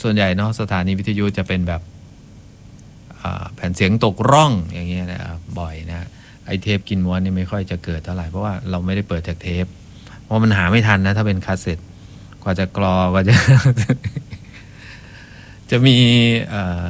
ส่วนใหญ่เนาะสถานีวิทยุจะเป็นแบบแผ่นเสียงตกร่องอย่างเงี้ยนะครับบ่อยนะไอเทปกินม้วนนี่ไม่ค่อยจะเกิดเท่าไหร่เพราะว่าเราไม่ได้เปิดจากเทปเพราะมันหาไม่ทันนะถ้าเป็นคาสเซ็ตกว่าจะกรอกว่าจะ จะมี